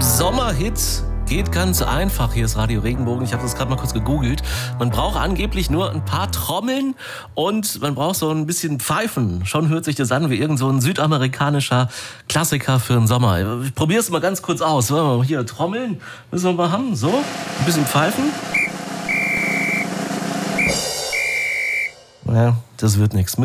Sommerhit geht ganz einfach. Hier ist Radio Regenbogen. Ich habe das gerade mal kurz gegoogelt. Man braucht angeblich nur ein paar Trommeln und man braucht so ein bisschen Pfeifen. Schon hört sich das an wie irgend so ein südamerikanischer Klassiker für den Sommer. Ich probiere es mal ganz kurz aus. Hier, Trommeln müssen wir mal haben. So, ein bisschen Pfeifen. Ja, das wird nichts.